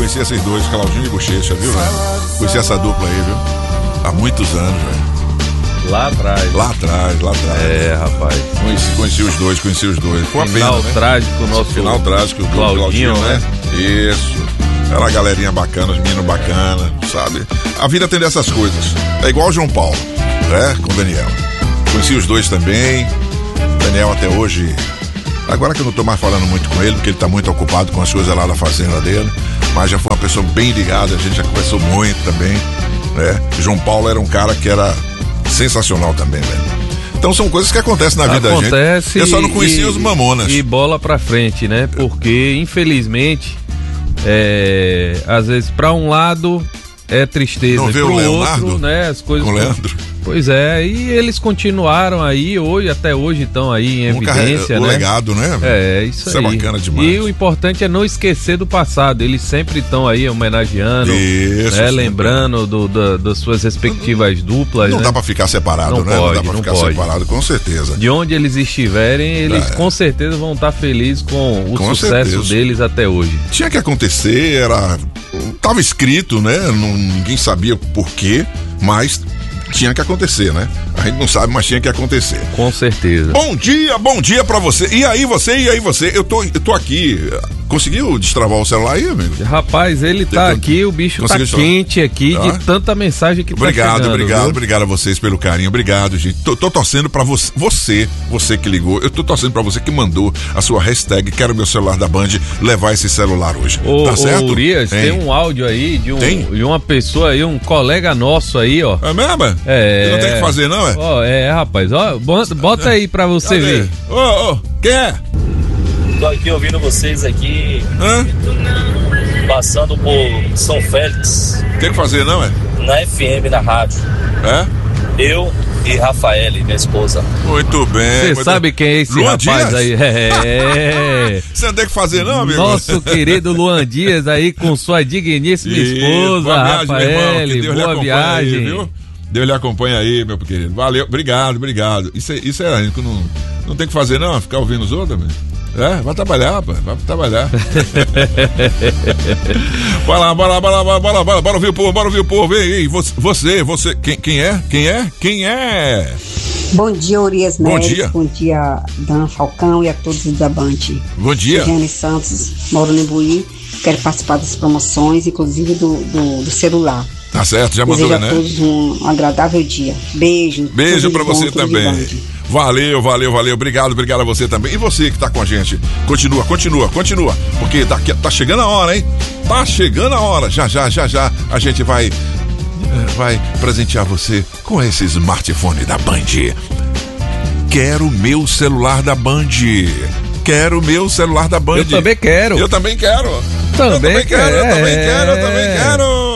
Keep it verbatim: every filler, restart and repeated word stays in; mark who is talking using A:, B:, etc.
A: conheci esses dois, Claudinho e Bochecha, viu, velho? Conheci essa dupla aí, viu? Há muitos anos, velho.
B: Lá atrás.
A: Lá atrás, lá atrás.
B: É, rapaz.
A: Conheci, conheci os dois, conheci os dois. Foi uma
B: Final
A: pena, né?
B: trágico, nosso
A: Final trágico do
B: Claudinho,
A: Claudinho, né? Isso. Era uma galerinha bacana, os meninos bacanas, sabe? A vida tem dessas coisas. É igual o João Paulo, né? Com o Daniel. Conheci os dois também. O Daniel até hoje... Agora que eu não tô mais falando muito com ele, porque ele tá muito ocupado com as coisas lá da fazenda dele, mas já foi uma pessoa bem ligada, a gente já conversou muito também, né? O João Paulo era um cara que era sensacional também, velho. Então são coisas que acontecem na vida
B: Acontece
A: da gente. Eu só não conhecia
B: e,
A: os Mamonas.
B: E bola pra frente, né? Porque, infelizmente, é, às vezes pra um lado é tristeza,
A: não vê
B: pro
A: o Leonardo,
B: outro, né? As coisas
A: com o Leandro.
B: Pois é, e eles continuaram aí, hoje, até hoje estão aí em
A: um
B: evidência,
A: carre...
B: né?
A: O legado, né?
B: É, isso,
A: isso
B: aí.
A: Isso é bacana demais.
B: E o importante é não esquecer do passado, eles sempre estão aí homenageando,
A: isso,
B: né? Lembrando do, do, das suas respectivas duplas,
A: Não
B: né?
A: dá pra ficar separado,
B: não
A: né?
B: Pode,
A: não dá pra
B: não
A: ficar
B: pode.
A: separado, com certeza.
B: De onde eles estiverem, eles
A: é.
B: com certeza vão estar felizes com o
A: com
B: sucesso
A: certeza.
B: deles até hoje.
A: Tinha que acontecer, era... Tava escrito, né? Não, ninguém sabia por quê, mas tinha que acontecer, né? A gente não sabe, mas tinha que acontecer.
B: Com certeza.
A: Bom dia, bom dia pra você. E aí você, e aí você? Eu tô, eu tô aqui. Conseguiu destravar o celular aí, amigo?
B: Rapaz, ele tá
A: Eu,
B: aqui, o bicho tá
A: destravar.
B: quente aqui
A: Ah?
B: de tanta mensagem que
A: obrigado,
B: tá chegando.
A: Obrigado,
B: viu?
A: obrigado a vocês pelo carinho. Obrigado, gente. Tô, tô torcendo pra você, você, você que ligou. Eu tô torcendo pra você que mandou a sua hashtag Quero Meu Celular da Band levar esse celular hoje.
B: Ô,
A: tá certo?
B: Ô, Urias,
A: tem.
B: tem um áudio aí de, um,
A: Tem?
B: de uma pessoa aí, um colega nosso aí, ó.
A: É mesmo?
B: É.
A: Não tem que fazer, não, é?
B: Ó, é, rapaz, ó, bota, bota aí pra você
A: Cadê?
B: ver.
A: Ô, ô, quem é?
C: Tô aqui ouvindo vocês aqui,
A: Hã?
C: passando por São Félix,
A: Tem que fazer, não, é?
C: na F M, na rádio.
A: É?
C: Eu e Rafael, minha esposa.
A: Muito bem.
B: Você
A: muito...
B: sabe quem é esse
A: Luan
B: rapaz
A: Dias?
B: aí? É.
A: Você não tem que fazer, não, amigo?
B: Nosso querido Luan Dias aí com sua digníssima
A: Isso,
B: esposa,
A: boa viagem, meu irmão,
B: Rafael.
A: que Deus lhe
B: Boa
A: acompanhe aí,
B: viagem.
A: viu? Deus lhe acompanha aí, meu querido. Valeu, obrigado, obrigado. Isso, é- isso é a gente não, não tem que fazer, não, ficar ouvindo os outros, amigo. É, vai trabalhar, pai, vai trabalhar. Vai lá, bora lá, bora lá, bora lá, bora, bora ouvir o povo, bora ouvir o povo. Ei, ei, você, você, você, quem, quem é? Quem é? Quem é?
D: Bom dia, Urias
A: Bom
D: Neres.
A: dia.
D: Bom dia, Dan Falcão e a todos da Band.
A: Bom dia.
D: Regiane Santos, moro no Imbuí. Quero participar das promoções, inclusive do, do, do celular.
A: Tá certo, já mandou,
D: Desejo
A: né?
D: a todos um agradável dia. Beijo.
A: Beijo
D: tudo
A: pra
D: de bom,
A: você
D: tudo de
A: também.
D: Band.
A: Valeu, valeu, valeu. Obrigado, obrigado a você também. E você que tá com a gente. Continua, continua, continua. Porque daqui, tá chegando a hora, hein? Tá chegando a hora. Já, já, já, já. A gente vai, eh, vai presentear você com esse smartphone da Band. Quero meu celular da Band. Quero meu celular da Band.
B: Eu também quero.
A: Eu também quero.
B: Também
A: eu também quero. Eu
B: quero.
A: também quero. Eu também quero.